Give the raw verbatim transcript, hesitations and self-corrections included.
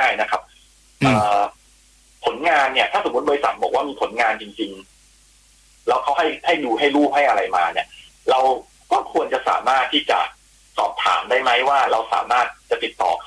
นะครับผลงานเนี่ยถ้าสมมติบริษัทบอกว่ามีผลงานจริงๆแล้วเขาให้ให้ดูให้รูปให้อะไรมาเนี่ยเราก็ควรจะสามารถที่จะสอบถามได้ไหมว่าเราสามารถจะติดต่อ